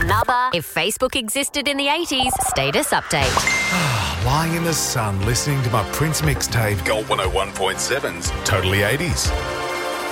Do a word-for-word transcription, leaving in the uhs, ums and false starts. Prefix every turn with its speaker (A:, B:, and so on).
A: Another If Facebook Existed in the eighties status update.
B: Lying in the sun listening to my Prince mixtape. Gold one oh one point seven's Totally eighties.